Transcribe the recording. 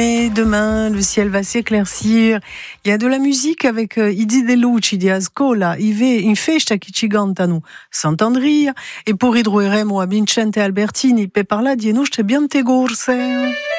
mai, demain, le ciel va s'éclaircir. Il y a de la musique avec Idi De Luci di Ascola, in festa che ci cantano Sant'Andria, e poi ridroeremo a Vincente Albertini per parlare di nostre biante gorse.